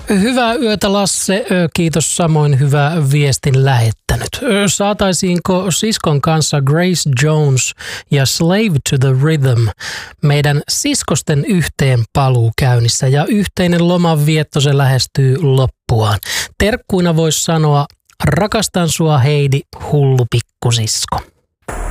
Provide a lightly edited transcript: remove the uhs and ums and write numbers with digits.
Hyvää yötä Lasse, kiitos samoin hyvää viestin lähettänyt. Saataisiinko siskon kanssa Grace Jones ja Slave to the Rhythm meidän siskosten yhteen paluu käynnissä ja yhteinen lomanvietto se lähestyy loppuaan. Terkkuina voisi sanoa, rakastan sua Heidi, hullu pikkusisko.